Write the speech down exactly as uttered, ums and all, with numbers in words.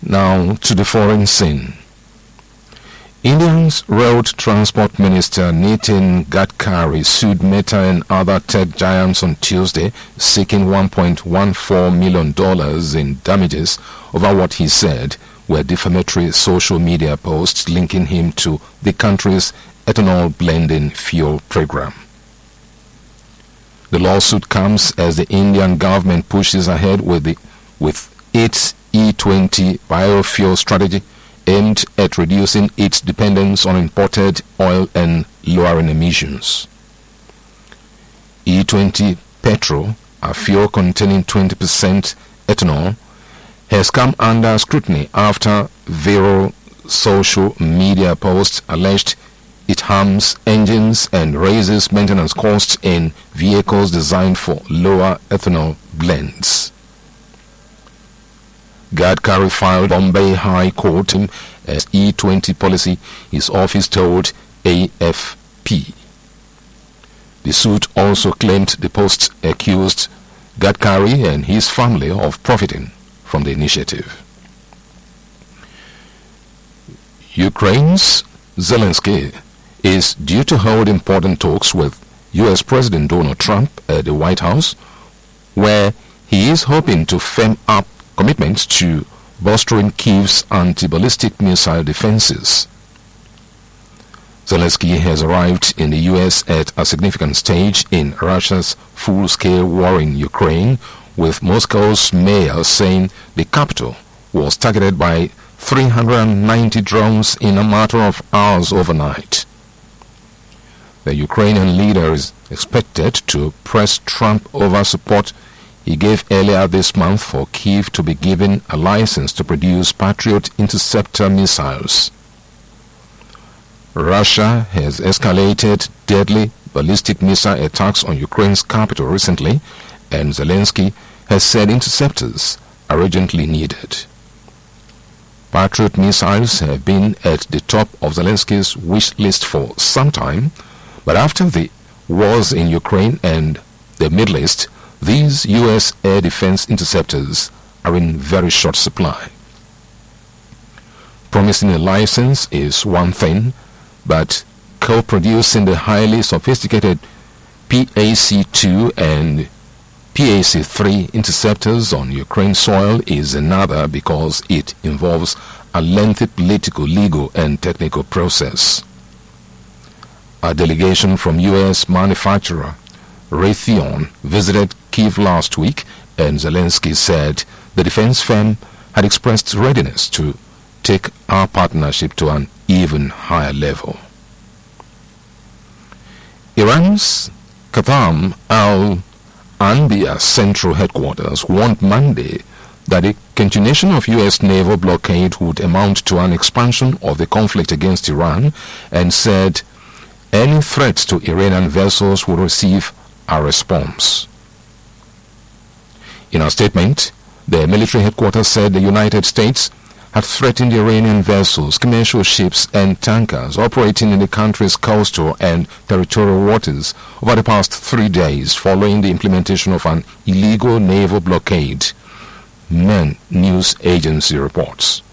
Now to the foreign scene. India's Road Transport Minister Nitin Gadkari sued Meta and other tech giants on Tuesday, seeking one point one four million dollars in damages over what he said were defamatory social media posts linking him to the country's ethanol blending fuel program. The lawsuit comes as the Indian government pushes ahead with, the, with its E twenty biofuel strategy aimed at reducing its dependence on imported oil and lowering emissions. E twenty petrol, a fuel containing twenty percent ethanol, has come under scrutiny after viral social media posts alleged it harms engines and raises maintenance costs in vehicles designed for lower ethanol blends. Gadkari filed Bombay High Court as E twenty policy, his office told A F P. The suit also claimed the posts accused Gadkari and his family of profiting from the initiative. Ukraine's Zelensky is due to hold important talks with U S President Donald Trump at the White House, where he is hoping to firm up commitments to bolstering Kyiv's anti-ballistic missile defenses. Zelensky has arrived in the U S at a significant stage in Russia's full-scale war in Ukraine, with Moscow's mayor saying the capital was targeted by three hundred ninety drones in a matter of hours overnight. The Ukrainian leader is expected to press Trump over support he gave earlier this month for Kyiv to be given a license to produce Patriot interceptor missiles. Russia has escalated deadly ballistic missile attacks on Ukraine's capital recently, and Zelensky has said interceptors are urgently needed. Patriot missiles have been at the top of Zelensky's wish list for some time, but after the wars in Ukraine and the Middle East, these U S air defense interceptors are in very short supply. Promising a license is one thing, but co-producing the highly sophisticated P A C two and P A C three interceptors on Ukraine soil is another, because it involves a lengthy political, legal and technical process. A delegation from U S manufacturer Raytheon visited Kyiv last week, and Zelensky said the defense firm had expressed readiness to take our partnership to an even higher level. Iran's Qatham Al-Anbiya Central Headquarters warned Monday that the continuation of U S naval blockade would amount to an expansion of the conflict against Iran, and said any threats to Iranian vessels would receive a response. In a statement, the military headquarters said the United States had threatened Iranian vessels, commercial ships and tankers operating in the country's coastal and territorial waters over the past three days following the implementation of an illegal naval blockade, M E N news agency reports.